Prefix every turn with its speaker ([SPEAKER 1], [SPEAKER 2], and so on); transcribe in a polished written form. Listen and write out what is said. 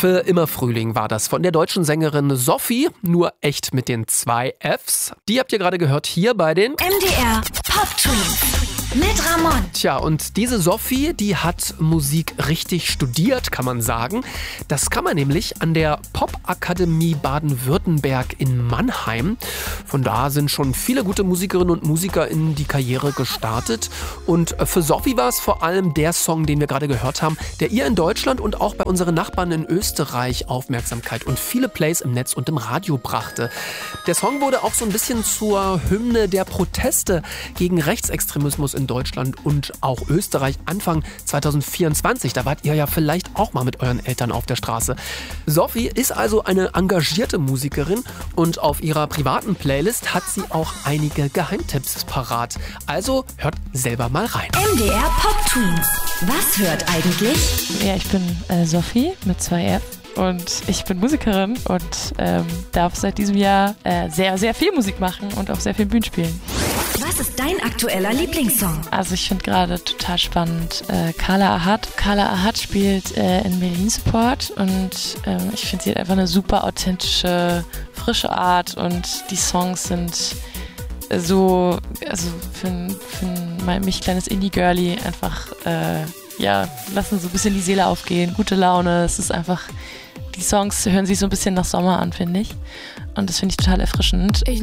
[SPEAKER 1] Für immer Frühling war das von der deutschen Sängerin Sophie, nur echt mit den 2 Fs. Die habt ihr gerade gehört hier bei den
[SPEAKER 2] MDR Pop Tunes mit Ramon.
[SPEAKER 1] Tja, und diese Sophie, die hat Musik richtig studiert, kann man sagen. Das kann man nämlich an der Popakademie Baden-Württemberg in Mannheim. Von da sind schon viele gute Musikerinnen und Musiker in die Karriere gestartet. Und für Sophie war es vor allem der Song, den wir gerade gehört haben, der ihr in Deutschland und auch bei unseren Nachbarn in Österreich Aufmerksamkeit und viele Plays im Netz und im Radio brachte. Der Song wurde auch so ein bisschen zur Hymne der Proteste gegen Rechtsextremismus in Deutschland und auch Österreich Anfang 2024. Da wart ihr ja vielleicht auch mal mit euren Eltern auf der Straße. Sophie ist also eine engagierte Musikerin und auf ihrer privaten Playlist hat sie auch einige Geheimtipps parat. Also hört selber mal rein.
[SPEAKER 2] MDR Pop Tunes. Was hört eigentlich?
[SPEAKER 3] Ja, ich bin Sophie mit 2 F. Und ich bin Musikerin und darf seit diesem Jahr sehr, sehr viel Musik machen und auf sehr vielen Bühnen spielen.
[SPEAKER 2] Was ist dein aktueller Lieblingssong?
[SPEAKER 3] Also ich finde gerade total spannend Carla Ahat. Carla Ahat spielt in Berlin Support und ich finde, sie hat einfach eine super authentische, frische Art und die Songs sind so, also für mich kleines Indie-Girlie einfach, lassen so ein bisschen die Seele aufgehen, gute Laune. Es ist einfach, die Songs hören sich so ein bisschen nach Sommer an, finde ich. Und das finde ich total erfrischend.